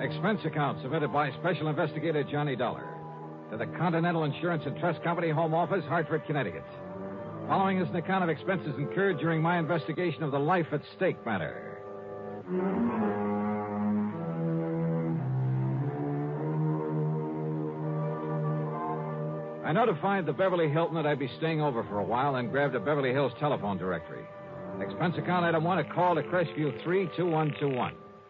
Expense account submitted by Special Investigator Johnny Dollar to the Continental Insurance and Trust Company, Home Office, Hartford, Connecticut. Following is an account of expenses incurred during my investigation of the life at stake matter. I notified the Beverly Hilton that I'd be staying over for a while and grabbed a Beverly Hills telephone directory. Expense account item 1, a call to Crestview 32121.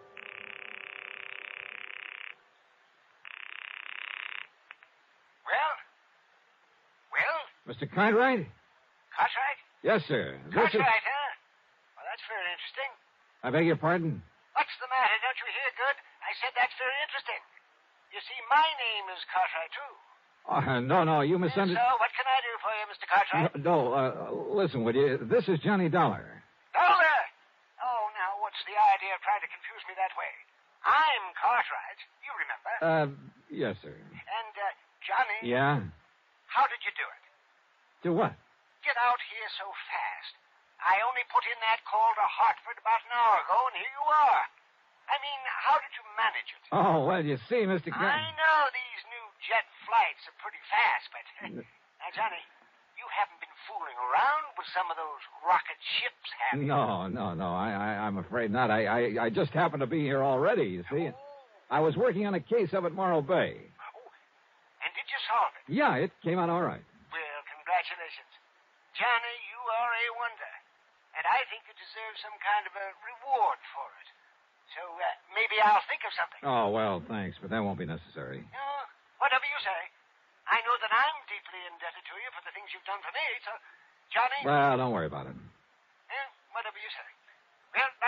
Well? Mr. Cartwright? Cartwright? Yes, sir. Cartwright, huh? Well, that's very interesting. I beg your pardon? What's the matter? Don't you hear good? I said that's very interesting. You see, my name is Cartwright, too. No, you misunderstood. So, what can I do for you, Mr. Cartwright? Listen, will you? This is Johnny Dollar. Dollar? Oh, now, what's the idea of trying to confuse me that way? I'm Cartwright. You remember. Yes, sir. And, Johnny? Yeah? How did you do it? Do what? Get out here so fast. I only put in that call to Hartford about an hour ago, and here you are. I mean, how did you manage it? Oh, well, you see, Mr. I know these new jet flights are pretty fast, but... Now, Johnny, you haven't been fooling around with some of those rocket ships, have you? No. I'm afraid not. I just happened to be here already, you see. Oh. I was working on a case up at Morro Bay. Oh. And did you solve it? Yeah, it came out all right. Well, congratulations. Johnny, you are a wonder. And I think you deserve some kind of a reward for it. So, maybe I'll think of something. Oh, well, thanks, but that won't be necessary. Whatever you say. I know that I'm deeply indebted to you for the things you've done for me, so, Johnny... Well, don't worry about it. Whatever you say. Well,